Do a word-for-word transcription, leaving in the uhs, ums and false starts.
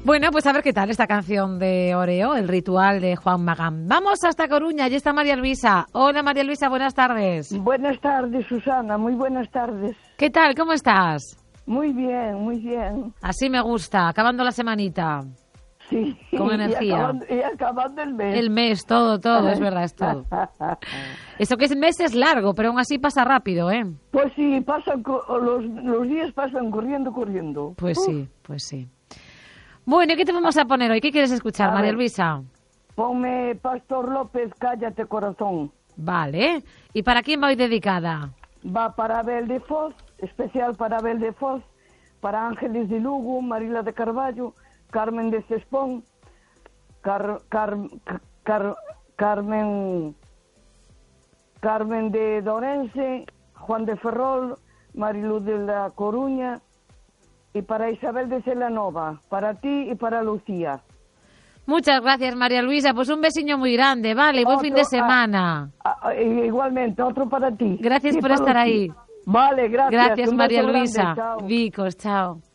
Bueno, pues a ver qué tal esta canción de Oreo, el ritual de Juan Magán. Vamos hasta Coruña, allí está María Luisa. Hola María Luisa, buenas tardes. Buenas tardes, Susana, muy buenas tardes. ¿Qué tal? ¿Cómo estás? Muy bien, muy bien. Así me gusta, acabando la semanita. Sí. Con energía. Y acabando, y acabando el mes. El mes, todo, todo, es verdad, es todo. Eso que es mes es largo, pero aún así pasa rápido, ¿eh? Pues sí, pasan, los, los días pasan corriendo, corriendo. Pues Uf. sí, pues sí. Bueno, ¿y qué te vamos a poner hoy? ¿Qué quieres escuchar, A María ver. Luisa? Ponme Pastor López, Cállate Corazón. Vale. ¿Y para quién va hoy dedicada? Va para Abel de Foz, especial para Abel de Foz, para Ángeles de Lugo, Marila de Carballo, Carmen de Cespón, Car, Car, Car, Carmen, Carmen de Dorense, Juan de Ferrol, Mariluz de La Coruña, y para Isabel de Celanova, para ti y para Lucía. Muchas gracias, María Luisa. Pues un besiño muy grande, vale, y buen Otro, fin de semana. Ah, ah, igualmente, otro para ti. Gracias Y por para estar Lucía. ahí. Vale, gracias. Gracias, Un María beso grande, Luisa. chao. Vicos, chao.